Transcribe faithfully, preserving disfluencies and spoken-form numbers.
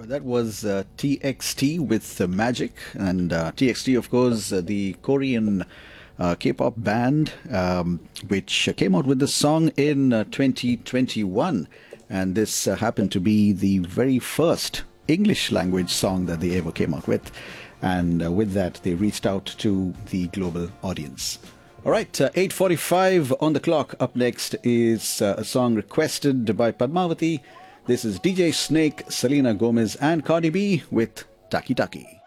Well, that was uh, T X T with uh, Magic, and uh, T X T, of course, uh, the Korean uh, K-pop band, um, which came out with the song in uh, twenty twenty-one, and this uh, happened to be the very first English language song that they ever came out with, and uh, with that, they reached out to the global audience. All right, uh, eight forty-five on the clock. Up next is uh, a song requested by Padmavati. This is D J Snake, Selena Gomez, and Cardi B with Taki Taki.